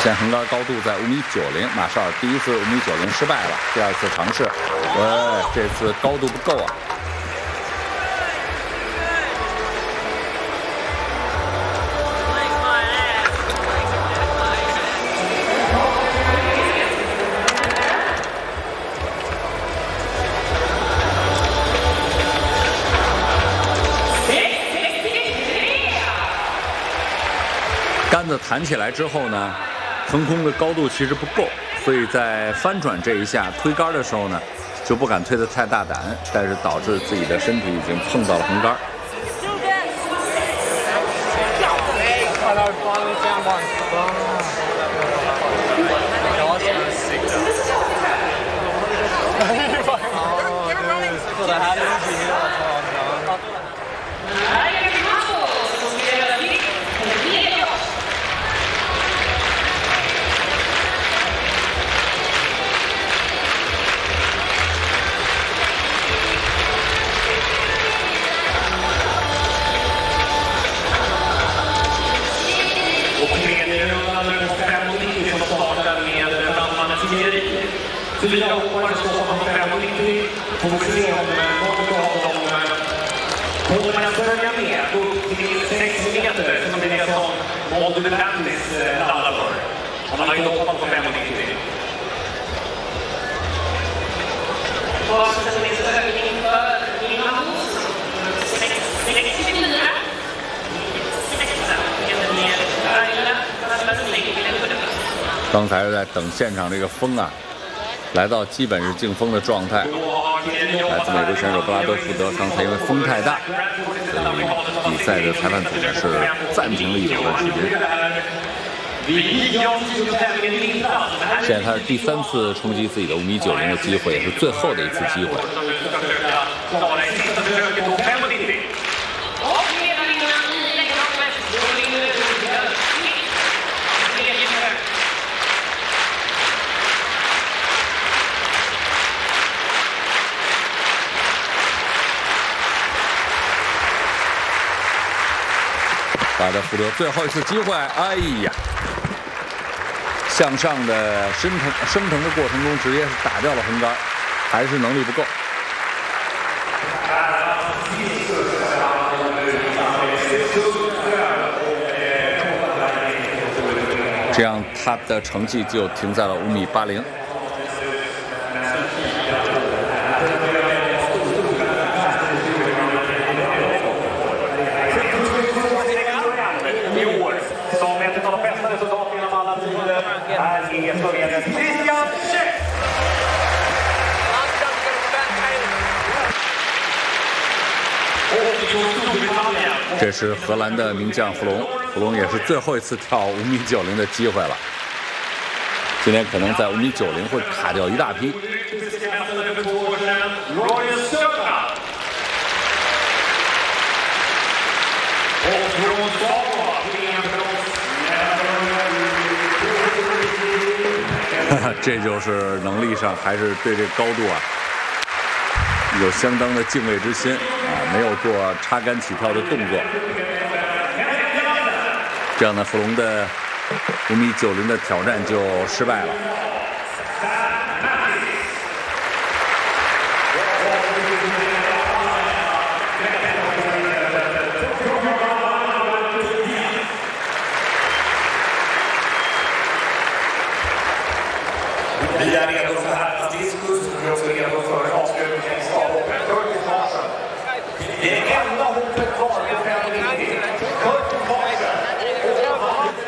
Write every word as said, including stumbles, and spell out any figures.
现横杆高度在五米九零，马绍尔第一次五米九零失败了，第二次尝试，喂，这次高度不够啊。 杆子弹起来之后呢，横空的高度其实不够，所以在翻转这一下推杆的时候呢，就不敢推得太大胆，但是导致自己的身体已经碰到了横杆。 Fyra hoppare står på fem nittio. Får se om någon av dem kommer att följa med upp till sex meter som det är som Molde Landis laddar för. Han har ju hoppat på fem nittio. Basen är så hög inför Nina Hos. sextiofyra. Sexa meter ner. Raila, Raila Rulling till en sjunde. 刚才是在等现场这个风啊。 来到基本是劲风的状态，来自美国选手布拉德福德，刚才因为风太大，所以比赛的裁判组呢是暂停了一会儿的时间。现在他是第三次冲击自己的五米九零的机会，也是最后的一次机会。 巴德福德最后一次机会，哎呀，向上的升腾升腾的过程中，直接是打掉了横杆，还是能力不够。这样他的成绩就停在了五米八零。 这是荷兰的名将弗隆，弗隆也是最后一次跳五米九零的机会了。今天可能在五米九零会卡掉一大批。这就是能力上还是对这高度啊有相当的敬畏之心啊，没有做插杆起跳的动作。这样呢，弗隆的五米九零的挑战就失败了。 Vi är redo för herrarnas diskus. Vi är också redo för avslutningen.